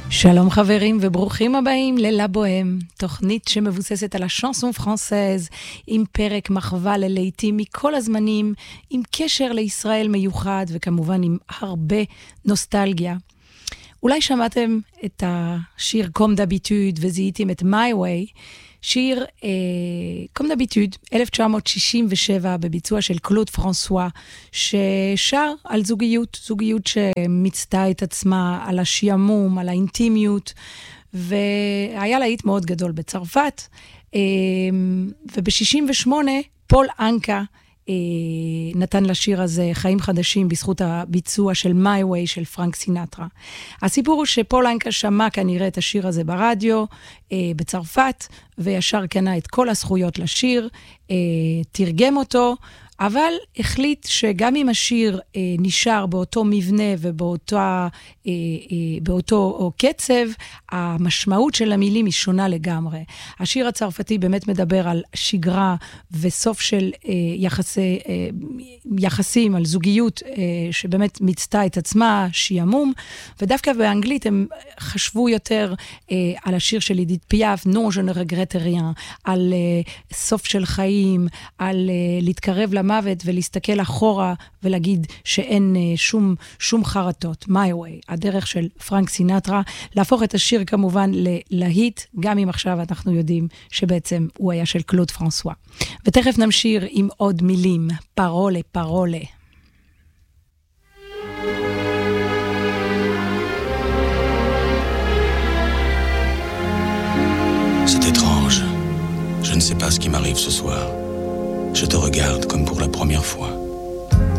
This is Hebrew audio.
שלום חברים וברוכים הבאים ללה בוהם, תוכנית שמבוססת על השאנסון פרנסז, עם פרק מחווה ללהיטים מכל הזמנים, עם קשר לישראל מיוחד וכמובן עם הרבה נוסטלגיה. אולי שמעתם את השיר קום דביטוד וזיהיתם את My Way, שיר קום דביטוד, 1967 בביצוע של קלוד פרנסואה, ששר על זוגיות שמצתה את עצמה, על השיעמום, על האינטימיות, והיה להיט מאוד גדול בצרפת, וב-68 פול אנקה נתן לשיר הזה חיים חדשים בזכות הביצוע של My Way של פרנק סינטרה. הסיפור הוא שפול אנקה שמע כנראה את השיר הזה ברדיו בצרפת, וישר קנה את כל הזכויות לשיר, תרגם אותו, אבל החליט שגם אם השיר נשאר באותו מבנה ובאותו קצב, המשמעות של המילים היא שונה לגמרי. השיר הצרפתי באמת מדבר על שגרה וסוף של יחסים, על זוגיות שבאמת מצתה את עצמה, שיעמום, ודווקא באנגלית הם חשבו יותר על השיר של אדית פיאף, Non, je ne regrette rien, על סוף של חיים, על להתקרב למוות ולהסתכל אחורה ולהגיד שאין שום חרטות. My Way, הדרך של פרנק סינטרה, להפוך את השיר כמובן ללהיט, גם אם עכשיו אנחנו יודעים שבעצם הוא היה של קלוד פרנסואה. ותכף נמשיר עם עוד מילים, פרולה, פרולה. C'est étrange. Je ne sais pas ce qui m'arrive ce soir. Je te regarde comme pour la première fois.